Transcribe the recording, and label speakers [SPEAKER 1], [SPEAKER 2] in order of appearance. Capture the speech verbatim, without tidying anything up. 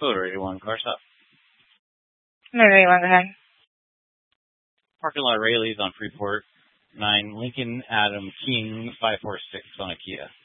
[SPEAKER 1] Photo eighty-one, car stop.
[SPEAKER 2] Number eighty-one, go ahead.
[SPEAKER 1] Parking lot Rayleigh's on Freeport. nine Lincoln Adam King five four six on a Kia.